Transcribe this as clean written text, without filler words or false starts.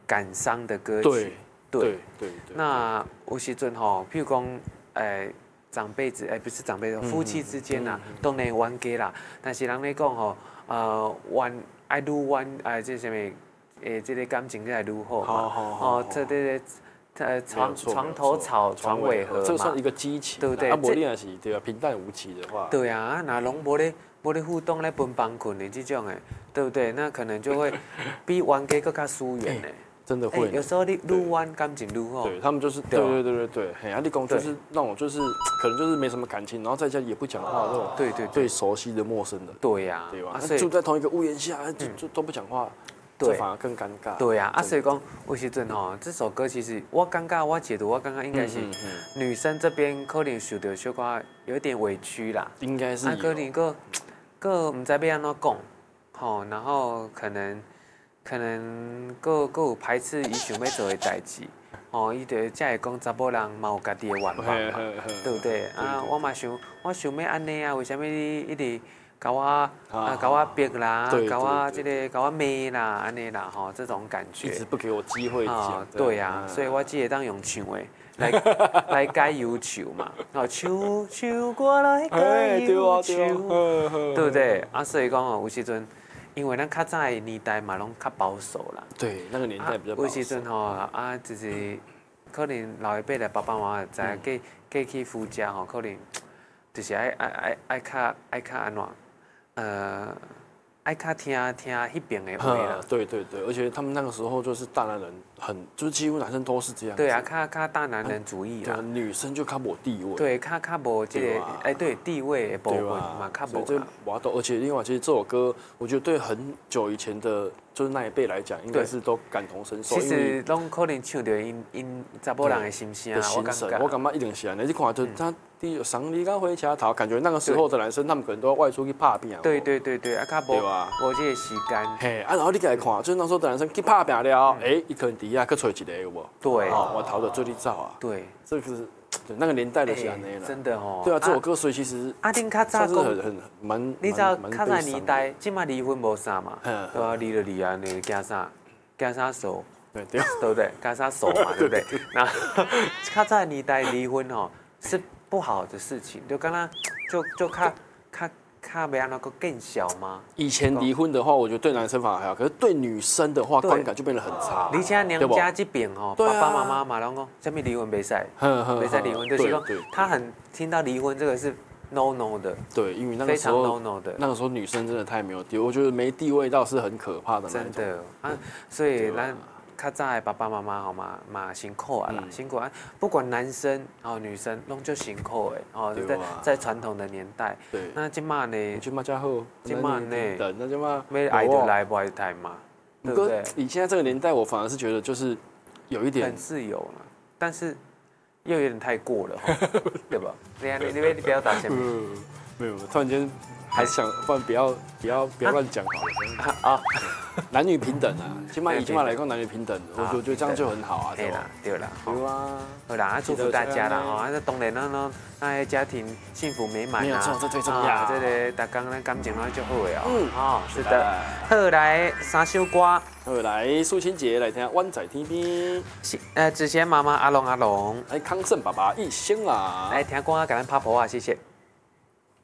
感伤的歌曲。 对。 那有时阵吼，譬如讲，长辈子，不是长辈，夫妻之间啦，当然冤家啦。但是人咧讲吼，冤爱愈冤，这什么，这个感情才愈好嘛。这床头吵，床尾和嘛。 这算一个激情， 对不对？ 无你也是对啊，平淡无奇的话。 对啊，那拢无咧互动咧分房困的这种诶，对不对？那可能就会比冤家更加疏远诶。 真的会， 有时候你愈弯感情愈好。 对他们就是对，嘿，阿力公就是那种就是可能就是没什么感情，然后在家里也不讲话这种，最熟悉的陌生人。 对呀， 对吧？住在同一个屋檐下，就都不讲话，这反而更尴尬。 对呀，所以讲有时阵吼，这首歌其实我感觉我解读，我刚刚应该是女生这边可能受到小可有点委屈啦， 应该是。 可能个唔知要安怎讲，吼，然后可能个有排斥伊想要做的代志，哦，伊就才会讲查某人嘛有家己的愿望嘛，对不对？啊，我想要安尼啊，为什么你一直甲我逼啦，甲我骂啦，安尼啦，吼，这种感觉。 一直不给我机会讲。 对啊，所以我只会当用唱的来解忧愁嘛，哦，唱过来解忧愁，对不对？啊，所以讲哦，有时阵。因为咱较早的年代嘛，拢较保守啦。 对，那个年代比较保守。 有时阵吼就是可能老一辈的爸爸妈妈知影嫁去夫家吼，可能就是爱较安怎，爱较听迄边的话啦。 对，而且他们那个时候就是大男人就是几乎男生都是这样。 对啊，较大男人主义啦。 女生就较无地位。 对，较无这个对地位的部分嘛，较无啦。 而且另外，其实这首歌，我觉得对很久以前的，就是那一辈来讲，应该是都感同身受。 其实拢可能唱到因查某人的心声啊， 我感觉一定是安尼。你看，就他上你刚回家头，感觉那个时候的男生，他们可能都要外出去拍拼。 对，啊，较无这个时间。 嘿，然后你来看，就是那时候的男生去拍拼了，伊可能底下去找一个有无？ 对， 我逃着最里走啊。 对， 这个是那个年代的是安尼啦。 真的哦。 对啊，这首歌所以其实恁较早讲蛮， 你知道较早年代，即马离婚无啥嘛，对吧？离就离啊，你惊啥手？对不对？惊啥手嘛，对不对？那较早年代离婚哦是不好的事情，就刚刚就较没安那个更小吗？ 以前离婚的话，我觉得对男生反而还好，可是对女生的话，观感就变得很差。 而且娘家这边哦，爸爸妈妈嘛拢讲，什么离婚袂使，袂使离婚，就是说他很听到离婚这个是 no 的。 对，因为那个时候 no 的， 那个时候女生真的太没有地位，我觉得没地位倒是很可怕的那种。 真的啊，所以咱较早的爸爸妈妈嘛辛苦啊啦，辛苦啊，不管男生女生拢就辛苦的哦，在传统的年代。 对。 那今嘛呢？ 今嘛才好。 今嘛呢？ 那今嘛要爱就来，不爱就来嘛，对不对？ 以现在这个年代，我反而是觉得就是有一点很自由了，但是又有点太过了，对吧？你不要打前面。 没有，突然间还想，不然不要乱讲好了。啊，男女平等啊，起码来讲男女平等，我觉得这样就很好啊。 对啦，对啦， 对啊， 好啦，祝福大家啦哈！那当然那家庭幸福美满啊， 没有错，这最重要。 这个大家咱感情那就好的哦。是的。好，来三首歌。 好，来苏清姐来听《湾仔天边》。 子贤妈妈阿龙， 来康胜爸爸一生啊。 来听歌，给咱拍婆啊，谢谢。